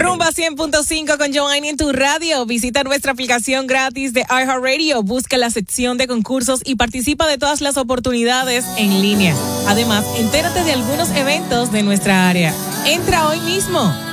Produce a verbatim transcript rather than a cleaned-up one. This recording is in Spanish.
Rumba cien punto cinco con Joanny en tu radio. Visita nuestra aplicación gratis de iHeartRadio. Busca la sección de concursos y participa de todas las oportunidades en línea. Además, entérate de algunos eventos de nuestra área. Entra hoy mismo